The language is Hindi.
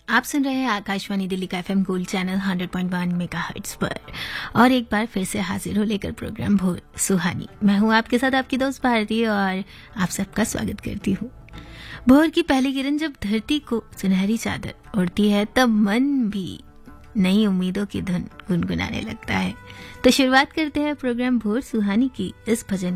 आप सुन रहे हैं आकाशवाणी दिल्ली का एफएम गोल्ड चैनल 100.1 मेगाहर्ट्ज पर और एक बार फिर से हाजिर हो लेकर प्रोग्राम भोर सुहानी। मैं हूं आपके साथ आपकी दोस्त भारती और आप सबका स्वागत करती हूं। भोर की पहली किरण जब धरती को सुनहरी चादर ओढ़ती है तब मन भी नई उम्मीदों की धुन गुनगुनाने लगता है। तो शुरुआत करते हैं प्रोग्राम भोर सुहानी की इस भजन